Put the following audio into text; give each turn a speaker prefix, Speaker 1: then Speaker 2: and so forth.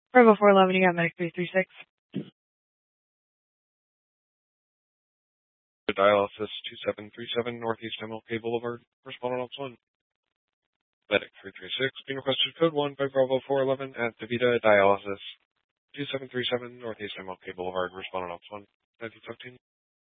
Speaker 1: Bravo 411, you got Medic 336.
Speaker 2: Dialysis 2737 Northeast MLK Boulevard. Respond on Ops 1. Medic 336, being requested code 1 by Bravo 411 at DaVita Dialysis 2737 Northeast MLK Boulevard. Respond on Ops 1. 1915.